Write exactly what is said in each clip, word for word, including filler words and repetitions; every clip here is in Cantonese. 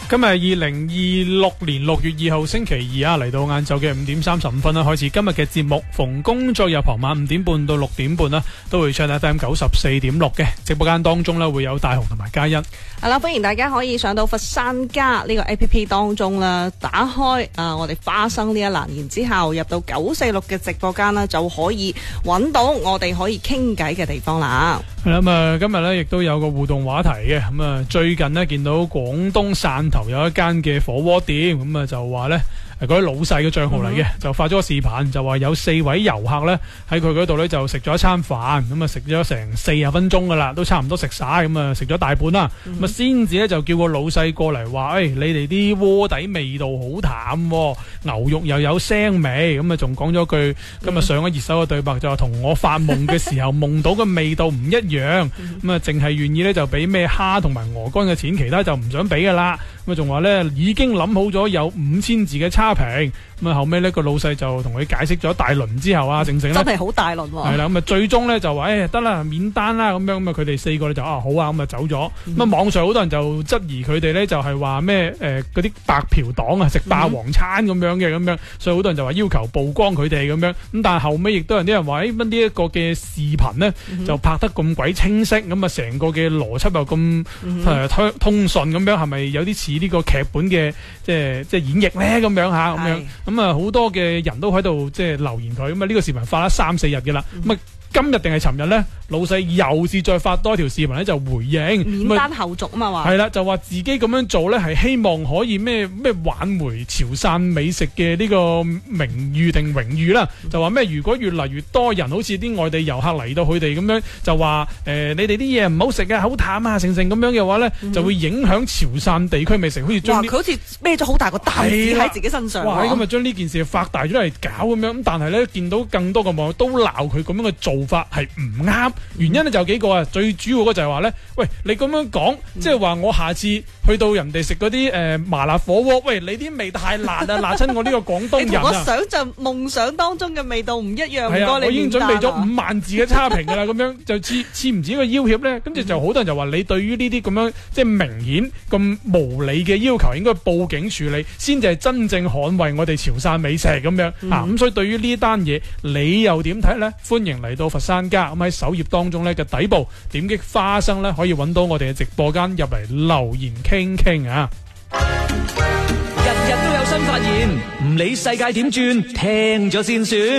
今日係二零二六年六月二號星期二啊，嚟到晏晝嘅五點三十五分啦，開始今日嘅節目。逢工作日傍晚五點半到六點半啦，都會唱 F M 九十四點六嘅直播間當中呢，會有大雄同埋嘉欣。 係啦，歡迎大家可以上到佛山家呢個 A P P 當中啦，打開啊我哋花生呢一欄，然之後入到九四六嘅直播間啦，就可以揾到我哋可以傾偈嘅地方啦。 係啦，咁啊今日呢亦都有個互動話題嘅，咁啊最近呢見到廣東汕頭有一間嘅火鍋店，咁啊就話呢。係嗰啲老細嘅賬號嚟嘅，嗯、就發咗個視頻，就話有四位遊客咧喺佢嗰度咧就食咗一餐飯，咁啊食咗成四十分鐘噶啦，都差唔多食晒，咁啊食咗大半啦，咁啊先至咧就叫個老細過嚟話，誒、哎、你哋啲鍋底味道好淡，牛肉又有腥味，咁啊仲講咗句今日上咗熱搜嘅對白，就話同我發夢嘅時候夢到嘅味道唔一樣，咁啊淨係願意咧就俾咩蝦同埋鵝肝嘅錢，其他就唔想俾噶啦，咁啊仲話咧已經諗好咗有五千字嘅差評，咁啊後尾呢個老細就同佢解釋咗大輪之後啊，正正咧真係好大輪喎， 係啦，咁啊最終咧就話誒得啦免單啦咁樣，咁啊佢哋四個咧就啊好啊，咁啊走咗，咁啊、嗯、網上好多人就質疑佢哋咧就係話咩誒嗰啲白嫖黨啊食霸王餐咁樣嘅咁樣，所以好多人就話要求曝光佢哋咁樣，咁但係後尾亦都有啲人話誒乜呢一個嘅視頻咧就拍得咁鬼清晰，咁啊成個嘅邏輯又咁誒通通順咁樣，係咪有啲似呢個劇本嘅即係即係演繹咧咁樣吓咁樣，咁啊好多嘅人都喺度即係留言佢，咁啊呢個視頻發咗三四日嘅啦，咁啊、嗯、今日定係尋日咧？老細又是再發多一條視頻咧，就回應免單後續啊嘛話， 係啦，就話自己咁樣做咧，係希望可以咩咩挽回潮汕美食嘅呢個名譽定榮譽啦。嗯、就話咩如果越嚟越多人好似啲外地遊客嚟到佢哋咁樣，就話誒、呃、你哋啲嘢唔好食啊，好淡啊，成成咁樣嘅話咧，嗯、就會影響潮汕地區美食，好似將佢好似孭咗好大個擔子喺自己身上。 哇！咁啊將呢件事發大咗嚟搞咁樣，咁但係咧見到更多嘅網友都鬧佢咁樣嘅做法係唔啱。原因咧就有幾個啊，最主要嗰就係話咧，喂，你咁樣講，即係話我下次去到人哋食嗰啲誒麻辣火鍋，喂，你啲味太辣啊，辣親我呢個廣東人啊！ 我想象夢想當中嘅味道唔一樣。 係啊，我已經準備咗五萬字嘅差評噶啦，咁樣就似似唔似一個要挾咧？跟住就好多人就話你對於呢啲咁樣即係明顯咁無理嘅要求，應該報警處理，先至係真正捍衛我哋潮汕美食咁樣、嗯、啊！咁所以對於呢單嘢，你又點睇咧？歡迎嚟到佛山家，咁喺首頁當中嘅底部點擊花生咧，可以揾到我哋嘅直播間入嚟留言傾傾啊！ 日日都有新發現，唔理世界點轉，聽咗先算。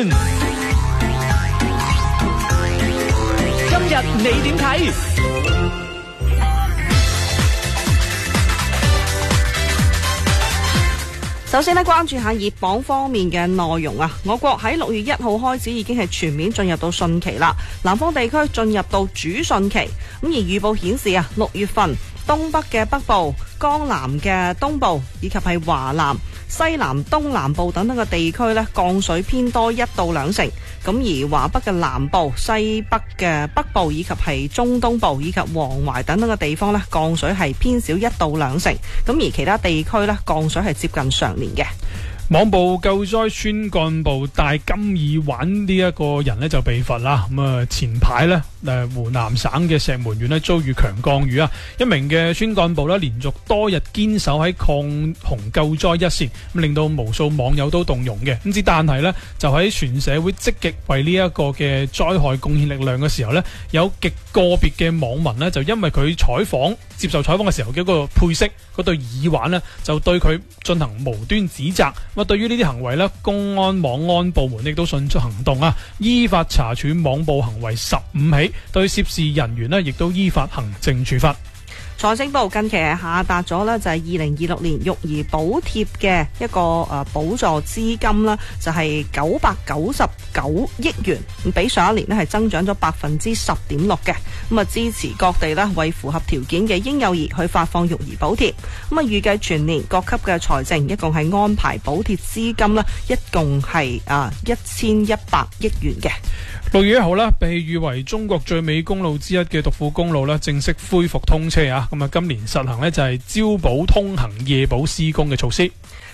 今日你點睇？ 首先呢，關注下熱榜方面嘅內容啊！我國喺六月一號開始已經係全面進入到汛期啦，南方地區進入到主汛期。咁而預報顯示啊，六月份東北嘅北部、江南嘅東部以及係華南、西南、東南部等等嘅地區呢，降水偏多一到兩成。咁而華北嘅南部、西北嘅北部以及係中東部以及黃淮等等嘅地方呢，降水係偏少一到兩成。咁而其他地區呢，降水係接近常年嘅。 網曝救災村幹部戴金耳環呢一個人呢就被罰啦。咁啊前排呢，誒湖南省嘅石門縣呢遭遇強降雨啊，一名嘅村幹部呢連續多日堅守喺抗洪救災一線，咁令到無數網友都動容嘅。咁之但係呢，就喺全社會積極為呢一個嘅災害貢獻力量嘅時候呢，有極個別嘅網民呢，就因為佢採訪接受採訪嘅時候嘅一個配飾嗰對耳環呢，就對佢進行無端指責。咁對於呢啲行為呢，公安網安部門亦都迅速行動啊，依法查處網暴行為十五起，對涉事人員呢亦都依法行政處罰。 財政部近期係下達咗呢就係二零二六年育兒補貼嘅一個誒補助資金啦，就係九百九十九億元，比上一年呢係增長咗百分之十點六嘅。咁啊支持各地呢為符合條件嘅嬰幼兒去發放育兒補貼。咁啊預計全年各級嘅財政一共係安排補貼資金啦，一共係啊一千一百億元嘅。 六月一號啦，被譽為中國最美公路之一嘅獨富公路啦，正式恢復通車啊！咁啊，今年實行呢就係朝保通行夜保施工嘅措施。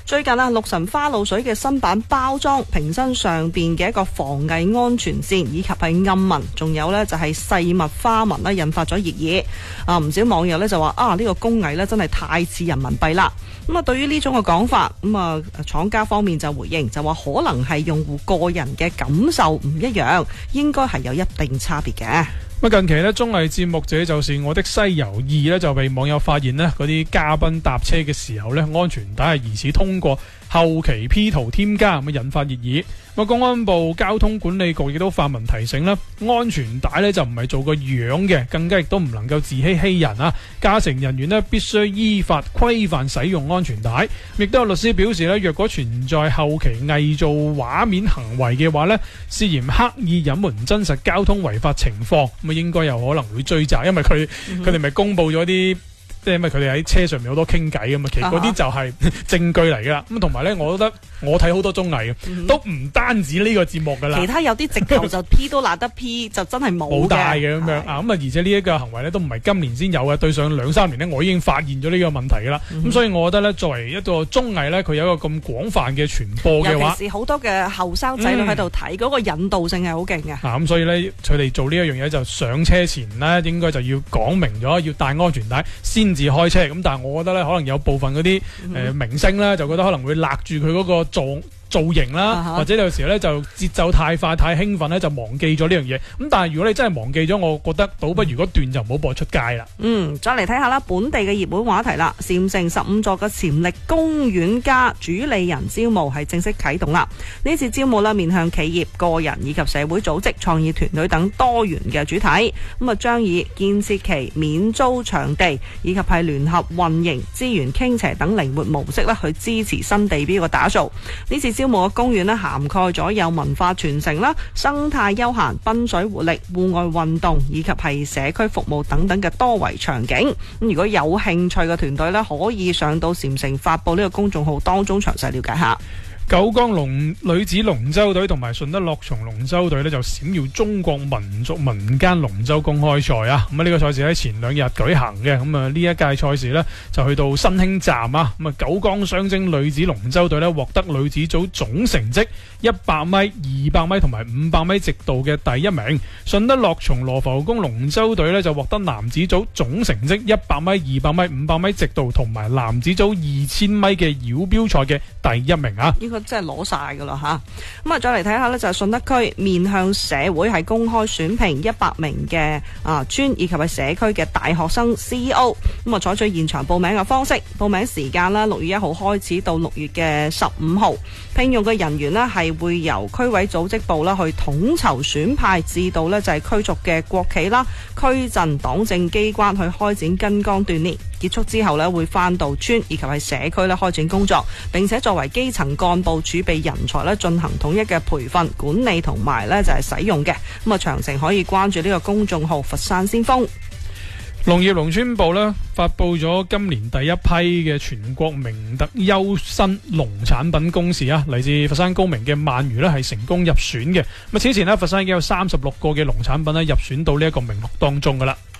最近啊，綠神花露水嘅新版包裝瓶身上邊嘅一個防偽安全線，以及係暗紋，仲有呢就係細密花紋咧，引發咗熱議。啊，唔少網友呢就話啊，呢、這個工藝呢真係太似人民幣啦。咁啊，對於呢種嘅講法，咁啊，廠家方面就回應，就話可能係用戶個人嘅感受唔一樣，應該係有一定差別嘅。 咁近期呢，綜藝節目《這就是我的西遊二》呢就被網友發現呢嗰啲嘉賓搭車嘅時候呢，安全帶係疑似通過後期 P 圖添加，咁引發熱議。咁公安部交通管理局亦都發文提醒啦，安全帶呢就唔係做個樣嘅，更加亦都唔能夠自欺欺人啊！駕乘人員呢必須依法規範使用安全帶。亦都有律師表示呢，若果存在後期偽造畫面行為嘅話呢，涉嫌刻意隱瞞真實交通違法情況，咁啊應該有可能會追責，因為佢佢哋咪公布咗啲。即係因為佢哋喺車上面好多傾偈㗎嘛，其實嗰啲就係證據嚟㗎啦。咁同埋咧，我覺得我睇好多綜藝嘅，嗯、都唔單止呢個節目㗎啦。 其他有啲直頭就 P 都懶得 P， 就真係冇嘅。冇帶嘅咁樣啊，咁啊，而且呢一個行為咧都唔係今年先有嘅，對上兩三年咧，我已經發現咗呢個問題㗎啦。咁、嗯、所以我覺得咧，作為一個綜藝咧，佢有一個咁廣泛嘅傳播嘅話， 尤其是好多嘅後生仔女喺度睇，嗰、嗯、個引導性係好勁嘅。 啊，咁所以咧，佢哋做呢一樣嘢就上車前咧，應該就要講明咗要帶安全帶先至開車。咁但我覺得咧，可能有部分嗰啲誒明星咧，就覺得可能會勒住佢嗰個造造型啦，uh huh. 或者有時候咧就節奏太快、太興奮咧，就忘記咗呢樣嘢。咁但係如果你真係忘記咗，我覺得倒不如嗰段就唔好播出街啦。嗯， 再嚟睇下啦，本地嘅熱門話題啦，禪城十五座嘅潛力公園加主理人招募係正式啟動啦。呢次招募啦，面向企業、個人以及社會組織、創意團隊等多元嘅主題，咁啊將以建設期、免租場地以及係聯合運營、資源傾斜等靈活模式咧，去支持新地標嘅打造。呢次招募嘅公園咧，涵蓋咗有文化傳承啦、生態休閒、濱水活力、戶外運動以及係社區服務等等嘅多維場景。咁如果有興趣嘅團隊咧，可以上到禪城發布呢個公眾號當中詳細了解下。 九江龍女子龍舟隊同埋順德樂松龍舟隊呢，就閃耀中國民族民間龍舟公開賽啊！咁啊呢個賽事喺前兩日舉行嘅，咁啊呢一屆賽事呢，就去到新興站啊！咁啊九江雙星女子龍舟隊呢，獲得女子組總成績一百米、二百米同埋五百米直道嘅第一名。順德樂松羅浮宮龍舟隊呢，就獲得男子組總成績一百米、二百米、五百米直道同埋男子組二千米嘅繞標賽嘅第一名啊！ 佢真係攞晒噶啦吓，咁啊再嚟睇下呢，就係順德區面向社會係公開選聘一百名嘅啊專以及係社區嘅大學生 C E O， 咁啊採取現場報名嘅方式，報名時間啦六月一號開始到六月嘅十五號，聘用嘅人員呢係會由區委組織部啦去統籌選派至到呢就係區族嘅國企啦、區鎮黨政機關去開展跟崗鍛煉。結束之後呢，會翻到村以及係社區咧開展工作，並且作為基層幹部儲備人才咧進行統一嘅培訓、管理同埋咧就係使用嘅。咁啊，詳情可以關注呢個公眾號佛山先鋒。 農業農村部呢發佈咗今年第一批嘅全國明特優新農產品公示啊，嚟自佛山高明嘅鰻魚呢係成功入選嘅。咁此前呢，佛山已經有三十六個嘅農產品咧入選到呢一個名錄當中噶啦。